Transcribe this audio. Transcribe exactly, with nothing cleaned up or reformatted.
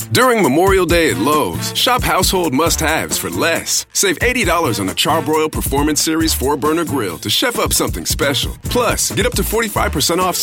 During Memorial Day at Lowe's, shop household must-haves for less. Save eighty dollars on a Charbroil Performance Series four burner grill to chef up something special. Plus, get up to forty-five percent off